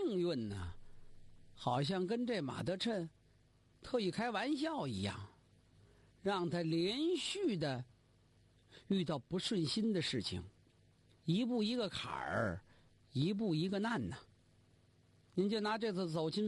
命运呢，好像跟这马德琛特意开玩笑一样，让他连续的遇到不顺心的事情，一步一个坎儿，一步一个难呐。您就拿这次走亲